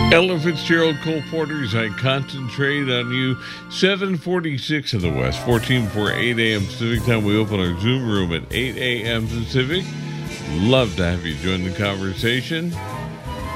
Ella Fitzgerald, Cole Porter's I Concentrate on You. 7:46 in the West, 14 before 8 a.m. Pacific time. We open our Zoom room at 8 a.m. Pacific. Love to have you join the conversation.